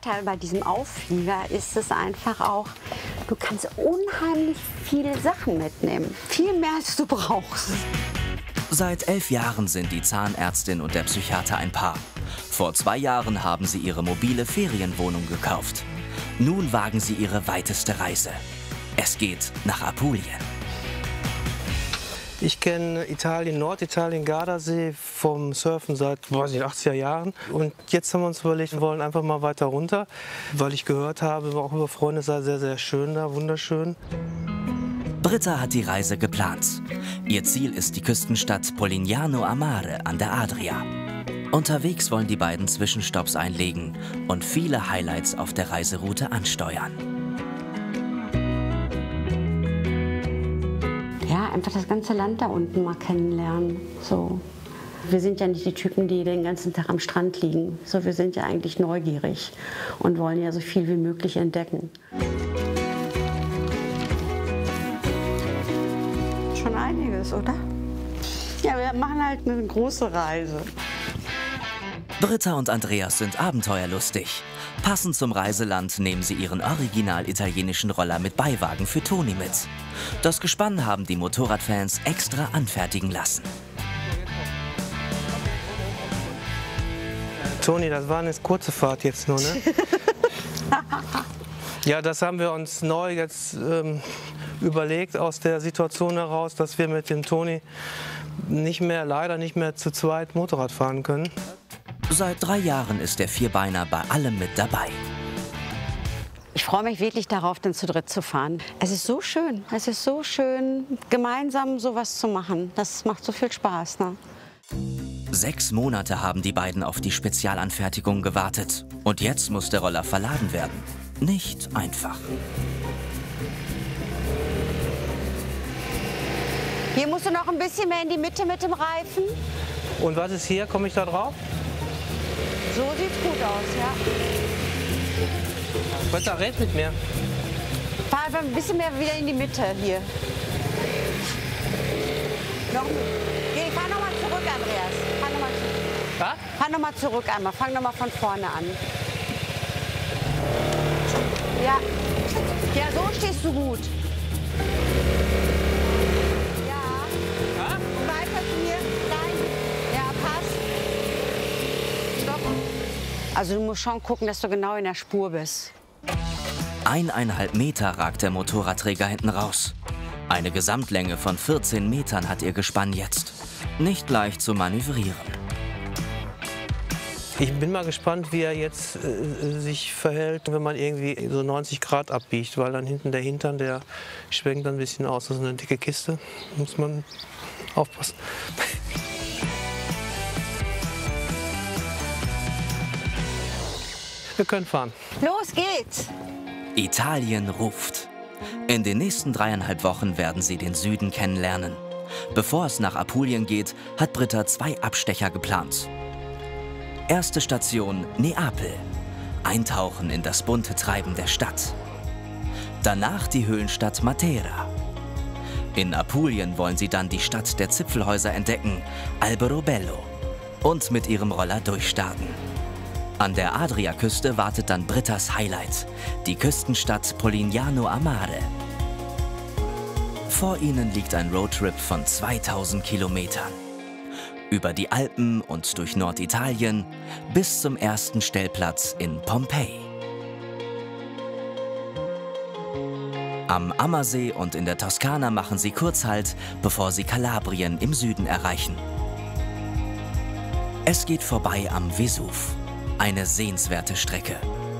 Vorteil bei diesem Auflieger ist es einfach auch, du kannst unheimlich viele Sachen mitnehmen. Viel mehr als du brauchst. Seit 11 Jahren sind die Zahnärztin und der Psychiater ein Paar. Vor 2 Jahren haben sie ihre mobile Ferienwohnung gekauft. Nun wagen sie ihre weiteste Reise. Es geht nach Apulien. Ich kenne Italien, Norditalien, Gardasee vom Surfen seit 80er Jahren. Und jetzt haben wir uns überlegt, wir wollen einfach mal weiter runter, weil ich gehört habe, auch über Freunde, es sei sehr, sehr schön da, wunderschön. Britta hat die Reise geplant. Ihr Ziel ist die Küstenstadt Polignano a Mare an der Adria. Unterwegs wollen die beiden Zwischenstopps einlegen und viele Highlights auf der Reiseroute ansteuern. Ja, einfach das ganze Land da unten mal kennenlernen. So. Wir sind ja nicht die Typen, die den ganzen Tag am Strand liegen. So, wir sind ja eigentlich neugierig und wollen ja so viel wie möglich entdecken. Schon einiges, oder? Ja, wir machen halt eine große Reise. Britta und Andreas sind abenteuerlustig. Passend zum Reiseland nehmen sie ihren original italienischen Roller mit Beiwagen für Toni mit. Das Gespann haben die Motorradfans extra anfertigen lassen. Toni, das war eine kurze Fahrt jetzt nur, ne? Ja, das haben wir uns neu jetzt überlegt aus der Situation heraus, dass wir mit dem Toni leider nicht mehr zu zweit Motorrad fahren können. Seit 3 Jahren ist der Vierbeiner bei allem mit dabei. Ich freue mich wirklich darauf, dann zu dritt zu fahren. Es ist so schön, gemeinsam sowas zu machen. Das macht so viel Spaß, ne? 6 Monate haben die beiden auf die Spezialanfertigung gewartet. Und jetzt muss der Roller verladen werden. Nicht einfach. Hier musst du noch ein bisschen mehr in die Mitte mit dem Reifen. Und was ist hier? Komme ich da drauf? So sieht's gut aus, ja. Britta, red mit mir. Fahr einfach ein bisschen mehr wieder in die Mitte hier. Fahr noch mal zurück, Andreas. Fahr noch mal zurück einmal. Fang noch mal von vorne an. Ja. Ja, so stehst du gut. Ja. Weiter hier. Nein. Ja, passt. Stopp. Also du musst schon gucken, dass du genau in der Spur bist. 1,5 Meter ragt der Motorradträger hinten raus. Eine Gesamtlänge von 14 Metern hat ihr Gespann jetzt. Nicht leicht zu manövrieren. Ich bin mal gespannt, wie er jetzt sich verhält, wenn man irgendwie so 90 Grad abbiegt, weil dann hinten der Hintern, der schwenkt dann ein bisschen aus. Das ist eine dicke Kiste, muss man aufpassen. Wir können fahren. Los geht's! Italien ruft. In den nächsten 3,5 Wochen werden sie den Süden kennenlernen. Bevor es nach Apulien geht, hat Britta 2 Abstecher geplant. Erste Station Neapel. Eintauchen in das bunte Treiben der Stadt. Danach die Höhlenstadt Matera. In Apulien wollen sie dann die Stadt der Zipfelhäuser entdecken, Alberobello, und mit ihrem Roller durchstarten. An der Adriaküste wartet dann Brittas Highlight, die Küstenstadt Polignano a Mare. Vor ihnen liegt ein Roadtrip von 2000 Kilometern. Über die Alpen und durch Norditalien bis zum ersten Stellplatz in Pompeji. Am Ammersee und in der Toskana machen sie Kurzhalt, bevor sie Kalabrien im Süden erreichen. Es geht vorbei am Vesuv. Eine sehenswerte Strecke.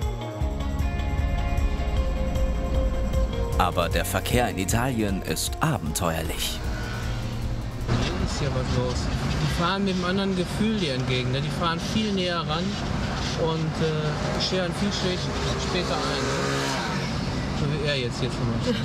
Aber der Verkehr in Italien ist abenteuerlich. Hier ist ja was los. Die fahren mit einem anderen Gefühl dir entgegen. Ne? Die fahren viel näher ran und scheren viel später ein. So wie er jetzt hier zum Beispiel.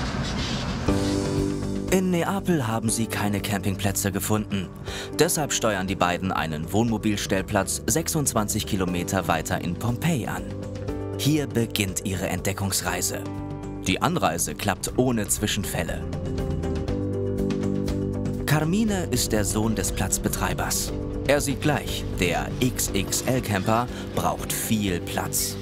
In Neapel haben sie keine Campingplätze gefunden. Deshalb steuern die beiden einen Wohnmobilstellplatz 26 Kilometer weiter in Pompeji an. Hier beginnt ihre Entdeckungsreise. Die Anreise klappt ohne Zwischenfälle. Carmine ist der Sohn des Platzbetreibers. Er sieht gleich, der XXL-Camper braucht viel Platz.